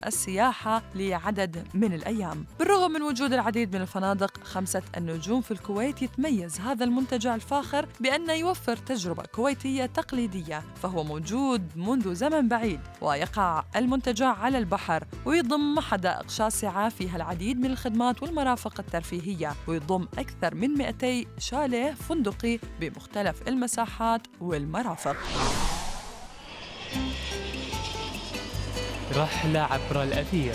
السياحة لعدد من الأيام. بالرغم من وجود العديد من الفنادق 5 النجوم في الكويت، يتميز هذا المنتجع الفاخر بأن يوفر تجربة كويتية تقليدية، فهو موجود منذ زمن بعيد، ويقع المنتجع على البحر، ويضم حدائق شاسعة فيها العديد من الخدمات والمرافق الترفيهية، ويضم أكثر من 200 شاليه فندقي بمختلف المساحات والمرافق. رحلة عبر الأثير.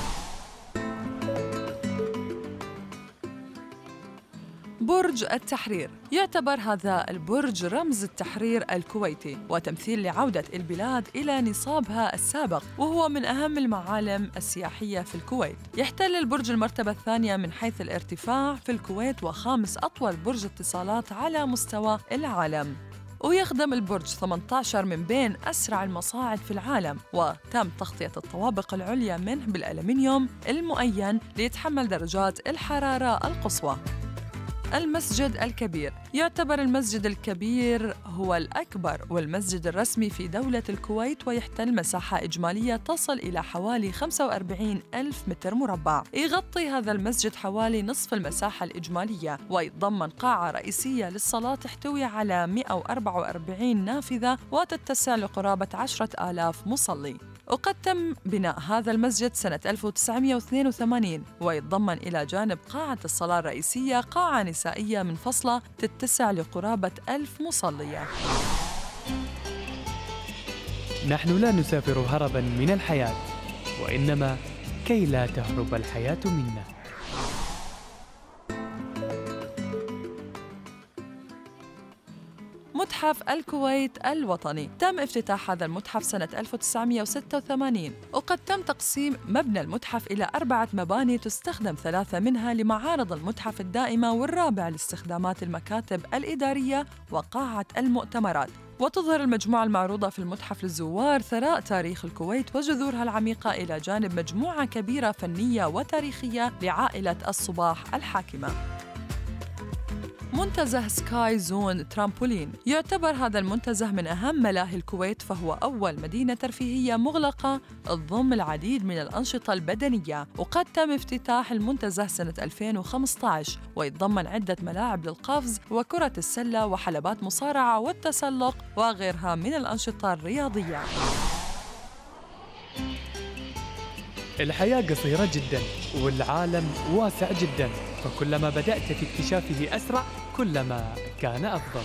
برج التحرير يعتبر هذا البرج رمز التحرير الكويتي وتمثيل لعودة البلاد إلى نصابها السابق، وهو من أهم المعالم السياحية في الكويت. يحتل البرج المرتبة الثانية من حيث الارتفاع في الكويت، وخامس أطول برج اتصالات على مستوى العالم. ويخدم البرج 18 من بين أسرع المصاعد في العالم، وتم تغطية الطوابق العليا منه بالألمنيوم المؤين ليتحمل درجات الحرارة القصوى. المسجد الكبير يعتبر المسجد الكبير هو الأكبر والمسجد الرسمي في دولة الكويت، ويحتل مساحة إجمالية تصل إلى حوالي 45 ألف متر مربع. يغطي هذا المسجد حوالي نصف المساحة الإجمالية، ويتضمن قاعة رئيسية للصلاة تحتوي على 144 نافذة وتتسع لقرابة 10,000 مصلي. وقد تم بناء هذا المسجد سنة 1982، ويتضمن إلى جانب قاعة الصلاة الرئيسية قاعة نسائية منفصلة تتسع لقرابة 1000 مصلية. نحن لا نسافر هرباً من الحياة، وإنما كي لا تهرب الحياة منا. متحف الكويت الوطني تم افتتاح هذا المتحف سنة 1986، وقد تم تقسيم مبنى المتحف إلى 4 مباني تستخدم 3 منها لمعارض المتحف الدائمة، والرابع لاستخدامات المكاتب الإدارية وقاعة المؤتمرات. وتظهر المجموعة المعروضة في المتحف للزوار ثراء تاريخ الكويت وجذورها العميقة، إلى جانب مجموعة كبيرة فنية وتاريخية لعائلة الصباح الحاكمة. منتزه سكاي زون ترامبولين يعتبر هذا المنتزه من أهم ملاهي الكويت، فهو أول مدينة ترفيهية مغلقة تضم العديد من الأنشطة البدنية، وقد تم افتتاح المنتزه سنة 2015، ويتضمن عدة ملاعب للقفز وكرة السلة وحلبات مصارعة والتسلق وغيرها من الأنشطة الرياضية. الحياة قصيرة جداً والعالم واسع جداً، فكلما بدأت في اكتشافه أسرع كلما كان أفضل.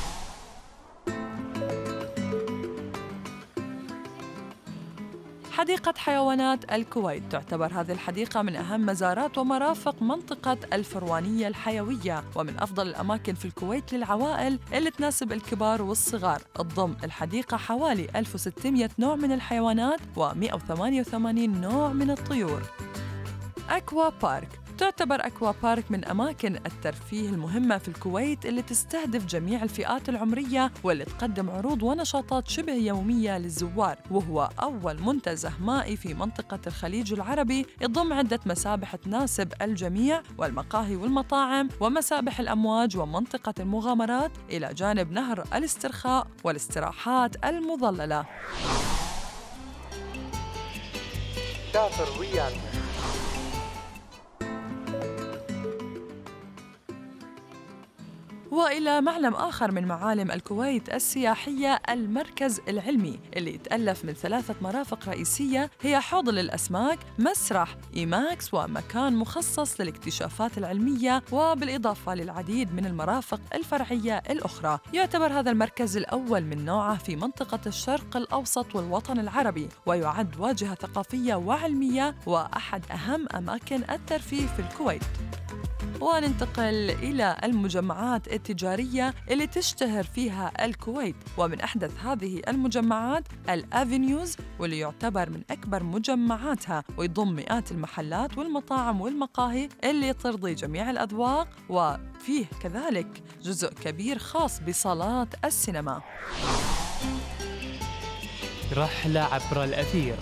حديقة حيوانات الكويت تعتبر هذه الحديقة من أهم مزارات ومرافق منطقة الفروانية الحيوية، ومن أفضل الأماكن في الكويت للعوائل اللي تناسب الكبار والصغار. تضم الحديقة حوالي 1600 نوع من الحيوانات و188 نوع من الطيور. أكوا بارك تعتبر أكوا بارك من أماكن الترفيه المهمة في الكويت اللي تستهدف جميع الفئات العمرية، واللي تقدم عروض ونشاطات شبه يومية للزوار، وهو أول منتزه مائي في منطقة الخليج العربي، يضم عدة مسابح تناسب الجميع والمقاهي والمطاعم ومسابح الأمواج ومنطقة المغامرات، إلى جانب نهر الاسترخاء والاستراحات المظللة. سافر ويانا. وإلى معلم آخر من معالم الكويت السياحية، المركز العلمي، اللي يتألف من 3 مرافق رئيسية هي حوض للأسماك، مسرح إيماكس، ومكان مخصص للاكتشافات العلمية، وبالإضافة للعديد من المرافق الفرعية الأخرى. يعتبر هذا المركز الأول من نوعه في منطقة الشرق الأوسط والوطن العربي، ويعد واجهة ثقافية وعلمية وأحد أهم أماكن الترفيه في الكويت. وننتقل إلى المجمعات التجارية اللي تشتهر فيها الكويت، ومن أحدث هذه المجمعات الأفينيوز، واللي يعتبر من أكبر مجمعاتها، ويضم مئات المحلات والمطاعم والمقاهي اللي ترضي جميع الأذواق، وفيه كذلك جزء كبير خاص بصالات السينما. رحلة عبر الأثير.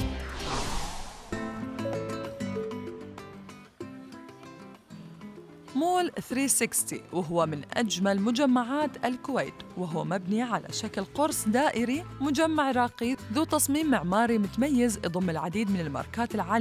مول 360 وهو من أجمل مجمعات الكويت، وهو مبني على شكل قرص دائري، مجمع راقي ذو تصميم معماري متميز، يضم العديد من الماركات العالمية